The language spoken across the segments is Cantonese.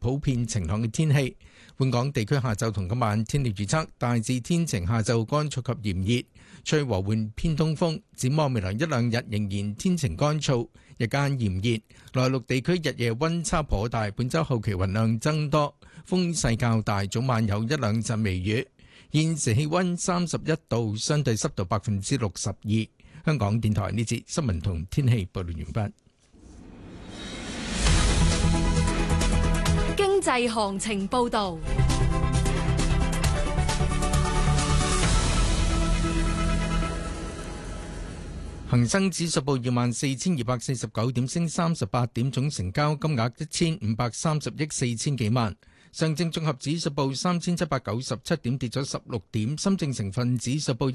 普遍晴朗嘅天氣。本港地區下晝同今晚天氣預測大致天晴，下晝乾燥及炎熱，吹和緩偏東風。展望未來一兩日仍然天晴乾燥，日間炎熱。內陸地區日夜溫差頗大，本週後期雲量增多，風勢較大，早晚有一兩陣微雨。現時氣溫31度，相對濕度62%。香港電台呢節新聞同天氣報道完畢。 經濟行情報道。 恒生指數報24,249點，升38點，總成交金額1530億4千幾萬。上證綜合指數報3797點，跌咗16點。深證成分指數報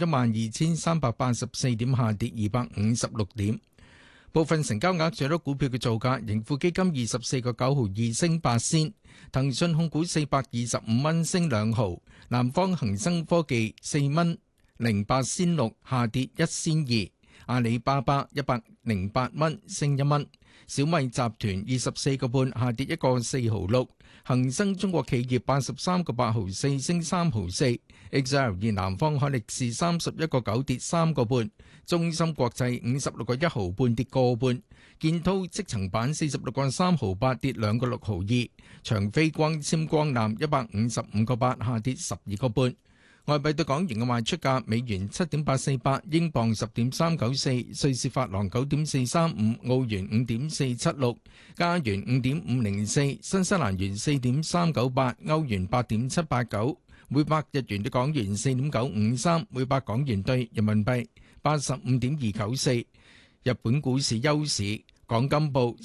12384點，下跌256點。部分成交額最多股票嘅造價：盈富基金24個9毫2升8仙，騰訊控股425蚊升2毫，南方恒生科技4蚊08仙6下跌1仙2，阿里巴巴108蚊升1蚊，小米集團24個半下跌1個4毫6，恒生中國企業83個8毫4升3毫4，XL 南方海力士31個9跌3個半。中芯國際56個1毫半跌個半，建滔積層板46個3毫8跌2個6毫2，長飛光纖光纜155個8下跌12個半。外幣對港元嘅賣出價：美元7.848，英鎊10.394，瑞士法郎9.435，澳元5.476，加元5.504，新西蘭元4.398，歐元8.789，每百日元對港元4.953，每百港元對人民幣85.294。日本股市休市，港金報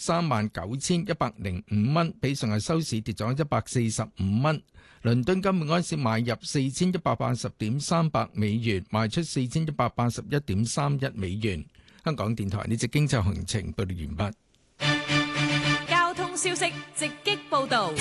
39,105蚊，比上日收市跌咗145蚊。倫敦金每安士買入4180.38美元，賣出4181.31美元。香港電台呢節經濟行情報道完畢。交通消息直擊報導。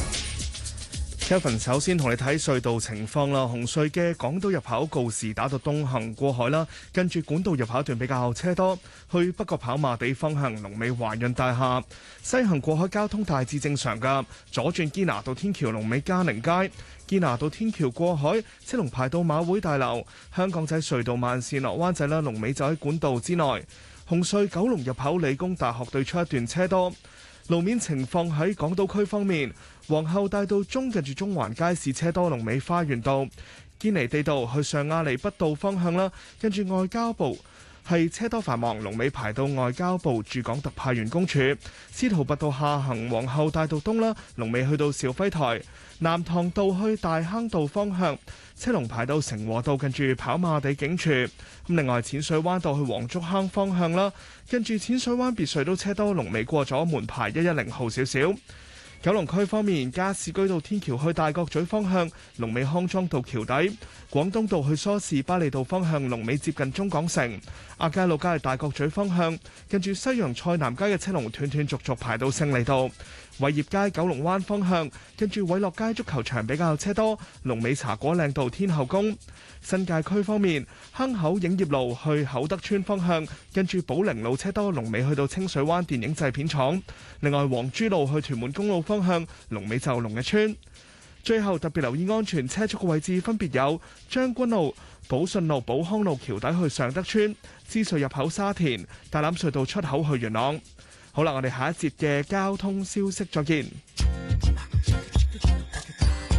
Kevin 首先同你睇隧道情況啦。紅隧嘅港島入口告士打道東行過海啦，跟住管道入口一段比較車多，去北角跑馬地方向龍尾華潤大廈。西行過海交通大致正常噶，左轉堅拿道天橋龍尾嘉寧街，堅拿道天橋過海車龍排到馬會大樓。香港仔隧道慢線落灣仔啦，龍尾就喺管道之內。紅隧九龍入口理工大學對出一段車多。路面情況喺港島區方面，皇后大道中近住中環街市車多，龍尾花園道。堅尼地道去上亞厘畢道方向啦，跟住外交部係車多繁忙，龍尾排到外交部駐港特派員公署。司徒拔道下行皇后大道東啦，龍尾去到肇輝台。南塘道去大坑道方向車龍排到成和道，近住跑馬地警署。咁另外淺水灣道去黃竹坑方向啦，跟住淺水灣別墅都車多，龍尾過咗門牌110號少少。九龍區方面，加士居道天橋去大角咀方向，龍尾康莊道橋底；廣東道去梳士巴利道方向，龍尾接近中港城；亞皆老街去大角咀方向，跟住西洋菜南街嘅車龍斷斷續續排到勝利道；偉業街九龍灣方向，跟住偉樂街足球場比較車多，龍尾茶果嶺道天后宮。新界區方面，坑口影業路去厚德村方向，跟住寶靈路車多，龍尾去到清水灣電影製片廠。另外，黃珠路去屯門公路方向，龍尾就龍日村。最後特別留意安全車速嘅位置分別有將軍路、寶順路、寶康路橋底去尚德村、獅隧入口沙田、大欖隧道出口去元朗。好啦，我哋下一節嘅交通消息再見。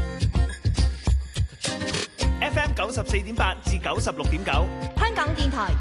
FM 94.8至96.9， 香港電台